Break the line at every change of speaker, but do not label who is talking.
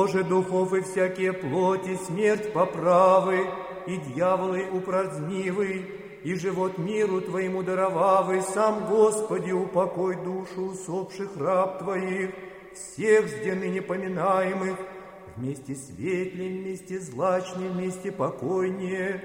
Боже, духов и всякие плоти, смерть поправы, и дьяволы упразднивый, и живот миру Твоему даровавый, сам, Господи, упокой душу усопших раб Твоих, всех с дня ныне поминаемых, вместе светлым, вместе злачным, вместе покойнее,